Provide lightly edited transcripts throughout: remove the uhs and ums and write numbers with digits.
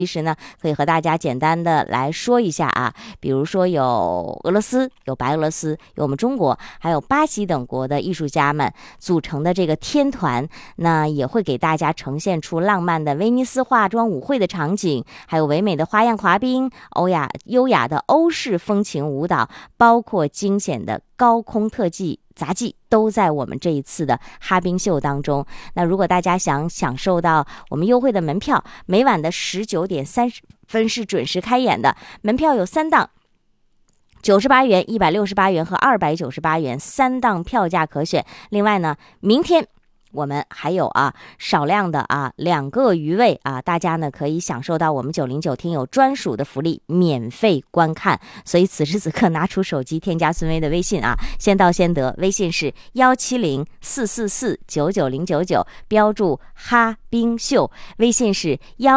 其实呢，可以和大家简单的来说一下啊，比如说有俄罗斯、有白俄罗斯、有我们中国，还有巴西等国的艺术家们组成的这个天团，那也会给大家呈现出浪漫的威尼斯化妆舞会的场景，还有唯美的花样滑冰、优雅的欧式风情舞蹈，包括惊险的高空特技杂技，都在我们这一次的哈冰秀当中。那如果大家想享受到我们优惠的门票，每晚的19:30是准时开演的，门票有3档。98元、168元和298元，3档票价可选。另外呢，明天我们还有少量的2个余位大家呢可以享受到我们909听友专属的福利，免费观看。所以此时此刻拿出手机添加孙威的微信先到先得，微信是170-444-99099，标注哈冰秀，微信是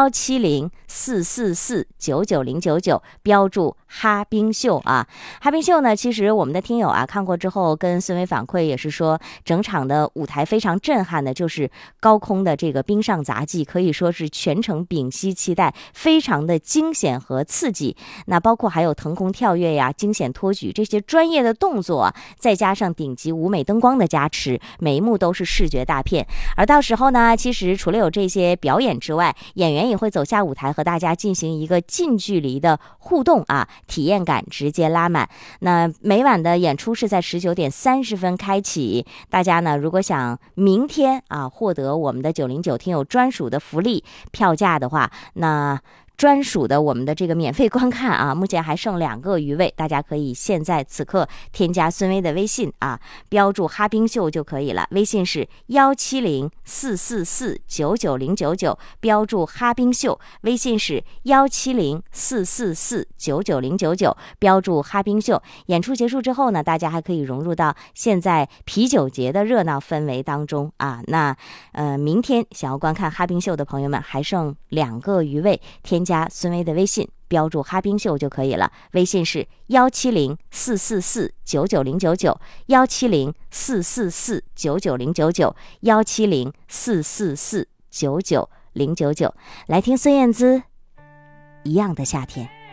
170-444-99099，标注哈冰秀哈冰秀呢，其实我们的听友看过之后跟孙威反馈也是说，整场的舞台非常震撼的，就是高空的这个冰上杂技，可以说是全程屏息期待，非常的惊险和刺激。那包括还有腾空跳跃呀、惊险托举这些专业的动作再加上顶级舞美灯光的加持，每一幕都是视觉大片。而到时候呢，其实除了有这些表演之外，演员也会走下舞台和大家进行一个近距离的互动体验感直接拉满。那每晚的演出是在19:30开启，大家呢如果想明天获得我们的909听友专属的福利票价的话，那专属的我们的这个免费观看目前还剩2个余位，大家可以现在此刻添加孙威的微信标注哈冰秀就可以了，微信是170-444-99099，标注哈冰秀，微信是170-444-99099，标注哈冰秀。演出结束之后呢，大家还可以融入到现在啤酒节的热闹氛围当中那明天想要观看哈冰秀的朋友们还剩2个余位，添加孙威的微信，标注哈冰秀就可以了，微信是170-444-99099， 170-444-99099， 170-444-99099。来听孙燕姿《一样的夏天》。